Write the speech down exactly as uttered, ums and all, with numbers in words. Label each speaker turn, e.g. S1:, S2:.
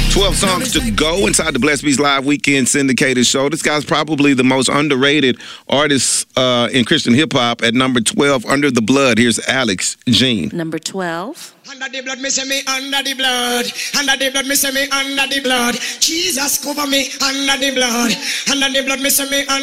S1: twelve songs to go inside the Blessed Beats Live Weekend Syndicated Show. This guy's probably the most underrated artist uh, in Christian hip-hop at number twelve, Under the Blood. Here's Alex Jean.
S2: Number twelve.
S3: Under the blood, me say me under the blood. Under the blood, me say me under the blood. Jesus cover me under the blood. Under the blood, me say me under